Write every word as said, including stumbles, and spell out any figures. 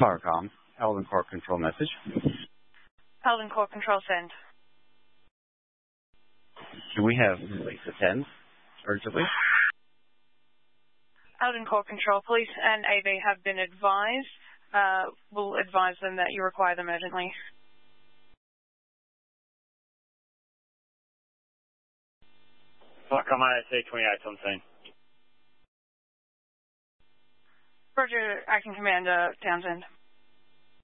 Farcom, Eldon Core Control message. Eldon Core Control send. Do we have police attend urgently? Eldon Core Control, police and A V have been advised. Uh, we'll advise them that you require them urgently. Farcom I S A twenty-eight on scene. Roger, Acting Commander Townsend.